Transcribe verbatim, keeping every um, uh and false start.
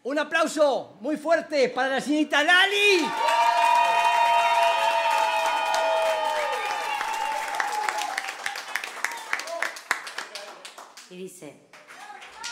Un aplauso muy fuerte para la señorita Lali. Y dice...